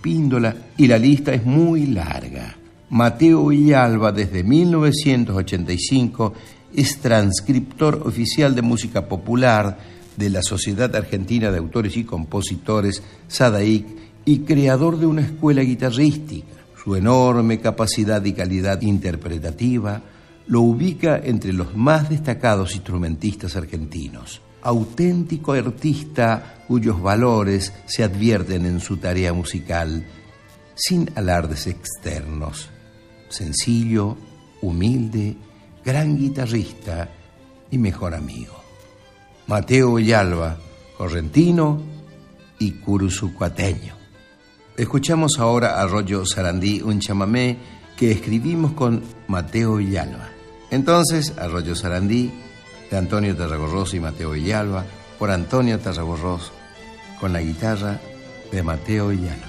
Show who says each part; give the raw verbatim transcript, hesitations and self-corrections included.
Speaker 1: Espíndola, y la lista es muy larga. Mateo Villalba, desde mil novecientos ochenta y cinco, es transcriptor oficial de música popular de la Sociedad Argentina de Autores y Compositores, SADAIC, y creador de una escuela guitarrística. Su enorme capacidad y calidad interpretativa lo ubica entre los más destacados instrumentistas argentinos. Auténtico artista cuyos valores se advierten en su tarea musical, sin alardes externos. Sencillo, humilde, gran guitarrista y mejor amigo. Mateo Villalba, correntino y curuzucuateño. Escuchamos ahora a Arroyo Sarandí, un chamamé que escribimos con Mateo Villalba. Entonces, Arroyo Sarandí, de Antonio Tarragorros y Mateo Villalba, por Antonio Tarragorros, con la guitarra de Mateo Villalba.